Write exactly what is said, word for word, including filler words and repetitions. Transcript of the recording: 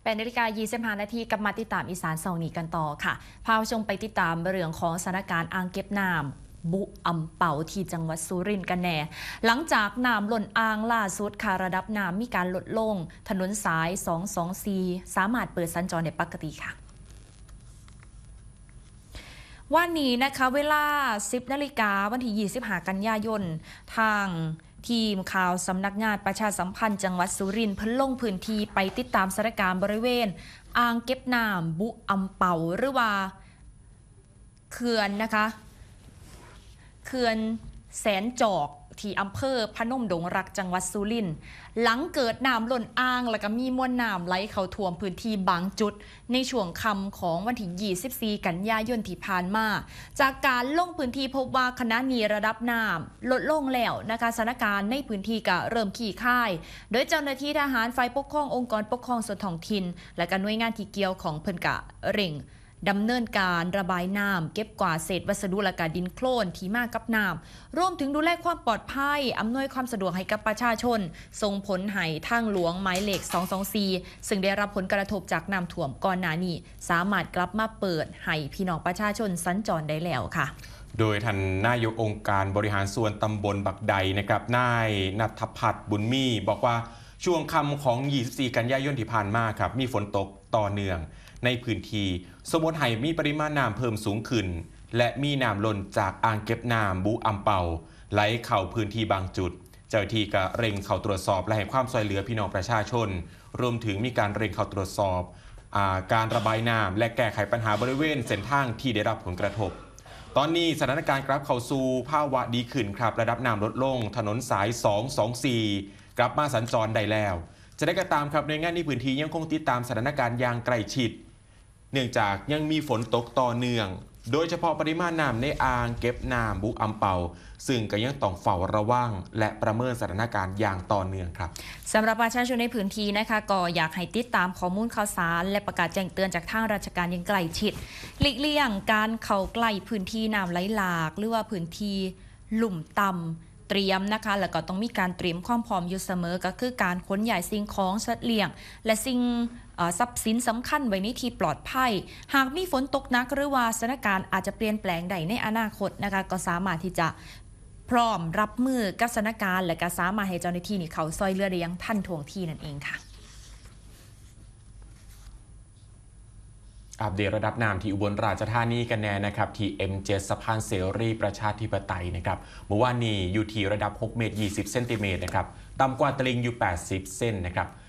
แปดนาฬิกายี่สิบห้านาทีกับมาติดตามอีสานเสาร์นี้กันต่อค่ะพาชมไปติดตามเรื่องของสถานการณ์อ่างเก็บน้ำบุอำเป่าที่จังหวัดสุรินทร์กันแน่หลังจากน้ำล้นอ่างล่าสุดค่ะระดับน้ำมีการลดลงถนนสายสองสองสี่สามารถเปิดสัญจรได้ปกติค่ะวันนี้นะคะเวลา สิบนาฬิกาวันที่ยี่สิบห้ากันยายนทางทีมข่าวสำนักงานประชาสัมพันธ์จังหวัดสุรินทร์เพิ่นลงพื้นที่ไปติดตามสถานการณ์บริเวณอ่างเก็บน้ำบุอำเป่าหรือว่าเขื่อนนะคะเขื่อนแสนจอกที่อำเภอพนมดงรักจังหวัดสุรินทร์หลังเกิดน้ำล้นอ่างแล้วก็มีมวลน้ำไหลเข้าท่วมพื้นที่บางจุดในช่วงค่ำของวันที่ยี่สิบสี่กันยายนที่ผ่านมาจากการลงพื้นที่พบว่าขณะนี้ระดับน้ำลดลงแล้วนะคะสถานการณ์ในพื้นที่ก็เริ่มคลี่คลายโดยเจ้าหน้าที่ทหารฝ่ายปกครององค์กรปกครองส่วนท้องถิ่นและก็หน่วยงานที่เกี่ยวของเพิ่นก็เร่งดำเนินการระบายน้ำเก็บกวาดเศษวัสดุและก็ดินโคลนที่มากับน้ำรวมถึงดูแลความปลอดภัยอำนวยความสะดวกให้กับประชาชนส่งผลให้ทางหลวงหมายเลขสองสองสี่ซึ่งได้รับผลกระทบจากน้ำท่วมก่อนหน้านี้สามารถกลับมาเปิดให้พี่น้องประชาชนสัญจรได้แล้วค่ะโดยท่านนายกองค์การบริหารส่วนตำบลบักใดนะครับนายณัฐพัฒน์บุญมีบอกว่าช่วงค่ำของยี่สิบสี่กันยายนที่ผ่านมาครับมีฝนตกต่อเนื่องในพื้นที่สมมติให้มีปริมาณน้ำเพิ่มสูงขึ้นและมีน้ำล้นจากอ่างเก็บน้ำบุอำเป่าไหลเข้าพื้นที่บางจุดเจ้าหน้าที่ก็เร่งเข้าตรวจสอบและให้ความช่วยเหลือพี่น้องประชาชนรวมถึงมีการเร่งเข้าตรวจสอบการระบายน้ำและแก้ไขปัญหาบริเวณเส้นทางที่ได้รับผลกระทบตอนนี้สถานการณ์กลับเข้าสู่ภาวะดีขึ้นครับระดับน้ำลดลงถนนสายสองสองสี่กลับมาสัญจรได้แล้วจะได้ก็ตามครับในงานในพื้นที่ยังคงติดตามสถานการณ์อย่างใกล้ชิดเนื่องจากยังมีฝนตกต่อเนื่องโดยเฉพาะปริมาณน้ำในอ่างเก็บน้ำบุอำเป่าซึ่งก็ยังต้องเฝ้าระวังและประเมินสถานการณ์อย่างต่อเนื่องครับสำหรับประชาชนในพื้นที่นะคะก็อยากให้ติดตามข้อมูลข่าวสารและประกาศแจ้งเตือนจากทางราชการอย่างใกล้ชิดหลีกเลี่ยงการเข้าใกล้พื้นที่น้ำไหลหลากหรือว่าพื้นที่หลุมต่ำเตรียมนะคะแล้วก็ต้องมีการเตรียมความพร้อมอยู่เสมอก็คือการขนย้ายสิ่งของสัตว์เลี้ยงและสิ่งทรัพย์สินสำคัญไว้ในที่ปลอดภัยหากมีฝนตกหนักหรือว่าสถานการณ์อาจจะเปลี่ยนแปลงใดในอนาคตนะคะก็สามารถที่จะพร้อมรับมือกับสถานการณ์และก็สามารถให้เจ้าหน้าที่นี่เขาซอยเรือได้อย่างทันท่วงทีนั่นเองค่ะอัปเดตระดับน้ำที่อุบลราชธานีกันแน่นะครับที่ เอ็ม เจ็ด สะพานเสรีประชาธิปไตยนะครับเมื่อวานนี้อยู่ที่ระดับหกเมตรยี่สิบเซนติเมตรนะครับต่ำกว่าตลิ่งอยู่แปดสิบเซนนะครับ